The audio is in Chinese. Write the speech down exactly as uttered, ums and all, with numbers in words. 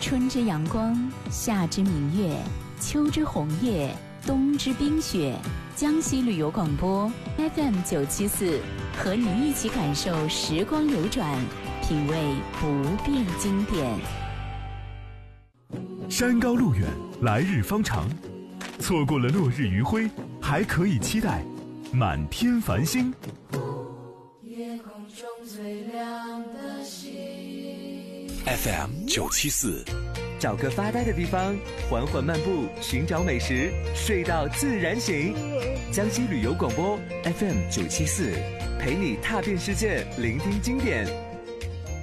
春之阳光，夏之明月，秋之红叶，冬之冰雪。江西旅游广播 F M 九七四，和你一起感受时光流转，品味不变经典。 山高路远，来日方长，错过了落日余晖，还可以期待满天繁星。 夜空中最亮的星 F M 九七四， 找个发呆的地方，缓缓漫步，寻找美食，睡到自然醒。江西旅游广播 F M 九七四，陪你踏遍世界，聆听经典。